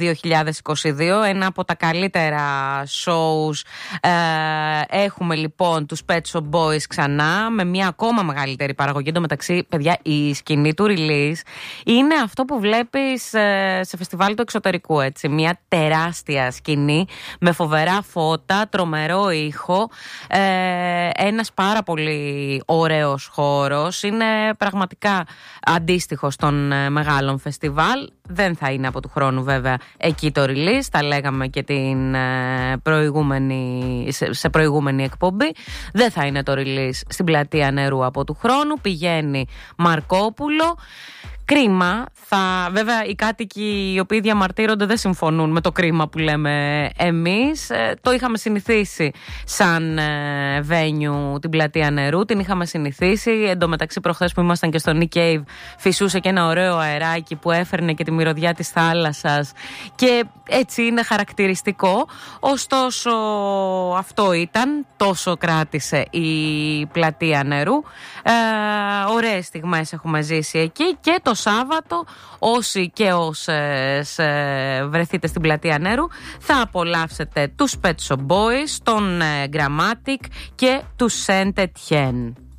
2022, ένα από τα καλύτερα shows. Έχουμε λοιπόν τους Pet Shop Boys ξανά με μια ακόμα μεγαλύτερη παραγωγή. Εν τω μεταξύ, παιδιά, η σκηνή του release είναι αυτό που βλέπεις σε φεστιβάλ του εξωτερικού, έτσι. Μια τεράστια σκηνή με φοβερά φώτα, τρομερό ήχο, ένας πάρα πολύ ωραίος χώρος. Είναι πραγματικά αντίστοιχος των μεγάλων φεστιβάλ. Δεν θα είναι από του χρόνου βέβαια εκεί το release, τα λέγαμε και την σε προηγούμενη εκπομπή. Δεν θα είναι το release στην Πλατεία Νερού από του χρόνου, πηγαίνει Μαρκόπουλο. Κρίμα, βέβαια οι κάτοικοι οι οποίοι διαμαρτύρονται δεν συμφωνούν με το κρίμα που λέμε εμείς. Το είχαμε συνηθίσει σαν venue την Πλατεία Νερού, την είχαμε συνηθίσει. Εν τω μεταξύ προχθές που ήμασταν και στο Nick Cave φυσούσε και ένα ωραίο αεράκι που έφερνε και τη μυρωδιά της θάλασσας και έτσι είναι χαρακτηριστικό. Ωστόσο αυτό ήταν, τόσο κράτησε η Πλατεία Νερού. Ωραίες στιγμές έχουμε ζήσει εκεί και το Σάββατο όσοι και όσες βρεθείτε στην Πλατεία Νερού θα απολαύσετε τους Pet Shop Boys, τον Grammatic και τους Saint Etienne.